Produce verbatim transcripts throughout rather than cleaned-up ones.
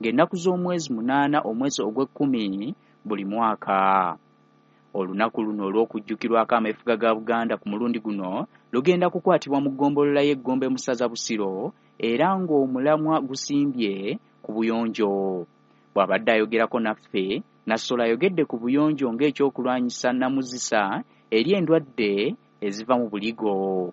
ng'ennaku z'omwezi munaana omwezi ogw'ekkumi buli mwaka. Olunaku luno olw'okujjukirwako ameefuga ga Buganda ku mulundi guno lugenda kukwatibwa mu ggombolola y'Eggombe mu ssaza Busiro era ng'omulamwa gusimbye ku buyonjo. Bw'abadde ayogerako naffe, Nassolo ayogedde ku buyonjo ng'ekyokulwanyisa nnamuzisa eri endwadde eziva mu buligo.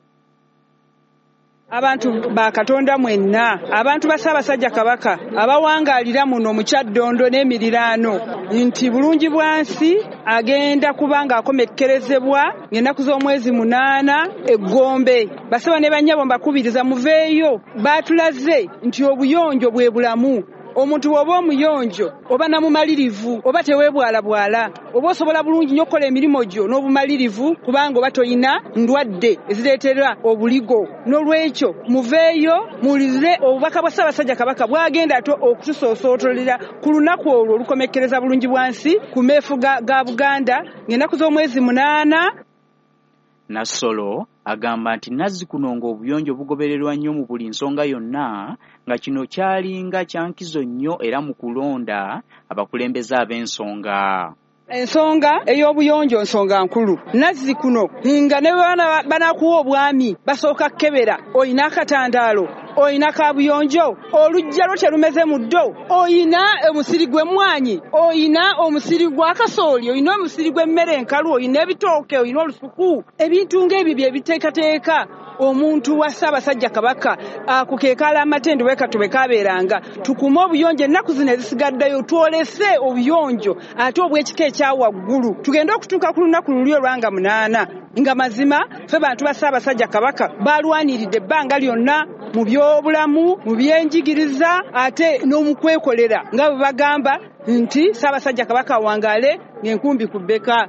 Abantu ba Katonda mwenna, abantu ba Ssaabasajja Kabaka abawangaalira muno mu Kyaddondo n'emiriraano nti bulungi bwansi agenda kubanga akomekkerezebwa ng'ennaku z'omwezi munaana Eggombe. Basaba ne bannyabo mbakubiriza muveeyo, baatulaze nti obuyonjo bwe bulamu. Omuntu bw'oba omuyonjo oba namumalirivu oba teweebwalabwala oba osobola bulungi nnyo okukola emirimu gyo n'obumalirivu kubanga oba toyina ndwadde ezireetera obuligo. N'olwekyo muveeyo muwulirize obubaka bwa Ssaabasajja Kabaka bwagenda ate okutusoosootolera ku lunaku olwo olukomekkereza bulungi bwansi ku meefuga ga Buganda ng'ennaku z'omwezi munaana. Nassolo agamba nti Nazzikuno ng'obuyonjo bugobererwa nnyo mu buli nsonga yonna nga kino kyalinga kyankizo nnyo era mu kulonda abakulembeze ab'ensonga. Ensonga ey'obuyonjo nsonga nkulu. Nazzikuno nga ne bana banakuwa obwami basooka kkebera oyina akatandaalo oyina kabuyonjo olujja lwo terumeze muddo oyina omusiri gw'emmwanyi oyina omusiri gwa kasooli oyina omusiri gw'emmere enkalu oyina ebitooke oyina olusuku ebintu ng'ebyo bye biteekateeka omuntu wa Ssaabasajja Kabaka akukeekaala amatendo weka tube kabeeranga tukume obuyonjo ennaku zino ezisigaddeyo twolese obuyonjo ate obw'ekika ekya waggulu tugende okutuuka ku lunaku luli olwanga munaana nga mazima ffe bantu ba Ssaabasajja Kabaka balwaniridde ebbanga lyonna mu by'obulamu mu byenjigiriza ate n'omukwekolera nga bwe bagamba nti Ssaabasajja Kabaka awangaale ng'enkumbi ku bbeka.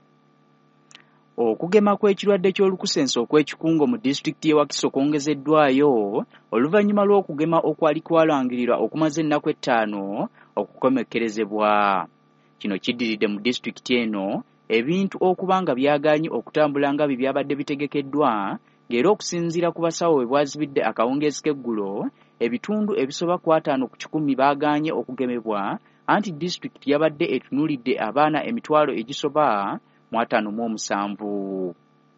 Okugema kw'ekirwadde ky'olukusense okw'ekikungo mu disitulikiti y'e Wakiso kwongezeddwayo oluvannyuma lw'okugema okwali kwalangirirwa okumaze ennaku ettaano okukomekkerezebwa. Kino kiddiridde mu disitulikiti eno ebintu okuba nga byagaanye okutambula nga bye byabadde bitegekeddwa ng'era okusinziira ku basawo bwe bwazibidde akawungeezi k'eggulo ebitundu ebisoba ku ataano ku kikumi baagaanye okugemebwa anti disitulikiti yabadde etunuulidde abaana emitwalo egisoba mu ataano mu omusanvu.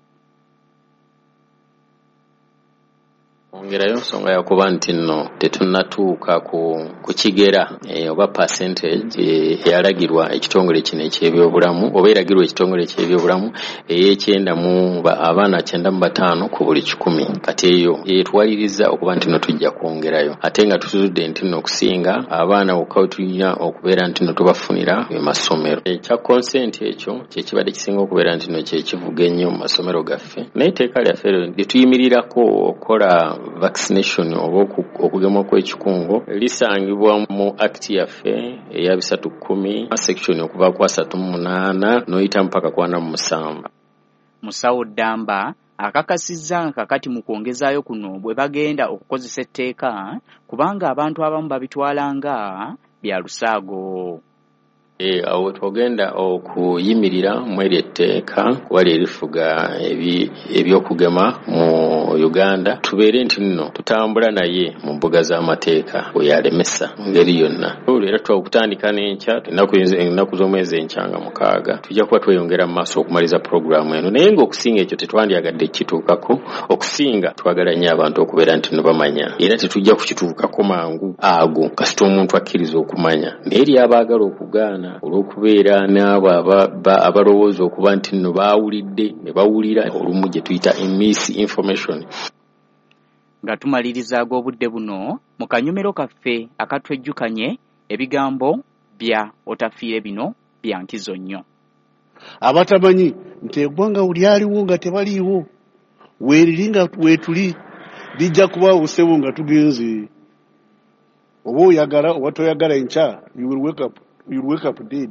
Ongerayo nsonga yakuba nti nno tetunnatuuka ku ku kigera e, oba percentage eyalagirwa ekitongole kino eky'ebyobulamu oba eragirwa ekitongole eky'ebyobulamu ey'ekyenda mu abaana kyenda mu bataano ku buli kikumi kati eyo yetwaliriza okuba nti nno tujja kwongerayo ate nga tutudde nti nno okusinga abaana bokka tulina okubeera nti nno tubafunira mu masomero. Ekya consent ekyo kye kibadde kisinga okubeera nti nno kye kivuga ennyo mu masomero gaffe naye etteeka lyaffe lyetuyimirirako okukola vaccination oba okugema kw'ekikungo lisangibwa mu act yaffe eya bisatu kkumi section okuva ku asatu mu munaana n'oyita mpaka ku ana mu musanvu. Musawo Ddamba akakasizza nga kakati mu kwongezaayo kuno bwe bagenda okukozesa etteeka kubanga abantu abamu babitwalanga bya lusaago. E, awo twogenda okuyimirira mu eryo etteeka wali erifuga ebyokugema mu Uganda tubeere nti nno tutambula naye mu mbuga z'amateeka bwe yalemesa ngeri yonna. Era twakutandika n'enkya ennaku z'omwezi enkyanga mukaaga tujja kuba tweyongera mu maaso okumaliza puroguramu eno naye ng'okusinga ekyo tetwandyagadde kituukako okusinga twagala nnyo abantu okubeera nti no bamanya era tetujja kukituukako mangu ago kasita omuntu akkiriza okumanya naye eri abaagala okugaana olw'okubeera n'abo abalowooza okuba nti nno baawulidde ne bawulira olumu gye tuyita miss information. Nga tumaliriza ag'obudde buno mu kanyomero kaffe akatwejjukanye ebigambo bya otafiire bino bya nkizo nnyo. Abatamanyi nti eggwanga lyaliwo nga tebaliiwo weeriri nga weetuli lijja kubaawo ssebo nga tugenze oba oyagala oba toyagala enkya you will wake up you will wake up dead.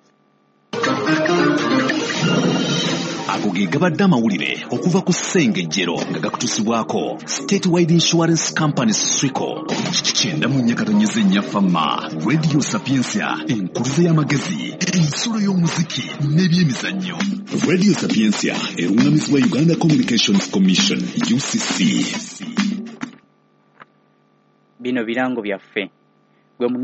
Ago ge gabadde amawulire okuva ku Ssengejjero nga gakutusibwako State Wide Insurance Company Srico kyenda mu nnyakatonyeza ennyafama Radio Sapiensia enkuluze y'amagezi ensulo y'omuziki n'ebyemizannyo. Radio Sapiensia erungamizibwa Uganda Communications Commission U C C. Bino birango byaffe.